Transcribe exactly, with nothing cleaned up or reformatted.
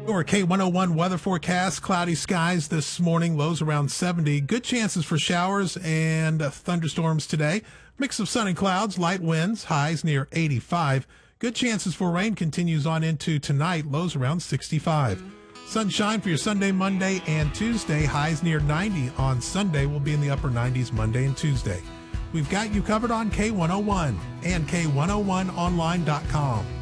Your K one oh one weather forecast, cloudy skies this morning, lows around seventy. Good chances for showers and uh, thunderstorms today. Mix of sun and clouds, light winds, highs near eighty-five. Good chances for rain continues on into tonight, lows around sixty-five. Sunshine for your Sunday, Monday, and Tuesday. Highs near ninety on Sunday. Will be in the upper nineties Monday and Tuesday. We've got you covered on K one oh one and K one oh one online dot com.